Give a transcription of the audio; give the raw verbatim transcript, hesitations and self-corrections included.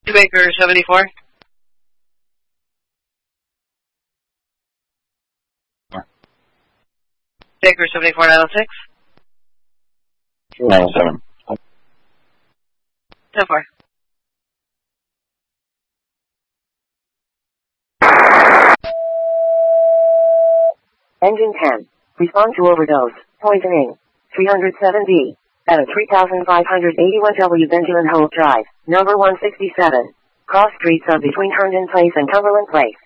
Baker seventy-four. Baker seventy-four nine oh six. nine oh seven. So far. Engine ten. Respond to overdose. Poisoning. three oh seven B. At a three thousand five hundred eighty-one W Benjamin Hope Drive, number one sixty-seven. Cross streets of between Herndon Place and Cumberland Place.